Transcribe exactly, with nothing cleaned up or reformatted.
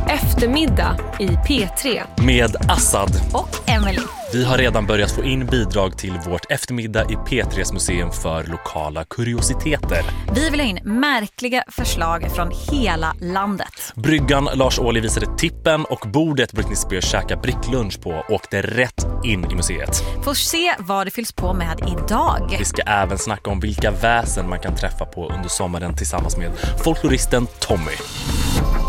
Eftermiddag i P tre. Med Assad och Emily. Vi har redan börjat få in bidrag till vårt eftermiddag i P tre:s museum för lokala kuriositeter. Vi vill ha in märkliga förslag från hela landet. Bryggan Lars Ohly visade tippen och bordet Britney Spears käka bricklunch på åkte rätt in i museet. Får se vad det fylls på med idag. Vi ska även snacka om vilka väsen man kan träffa på under sommaren tillsammans med folkloristen Tommy.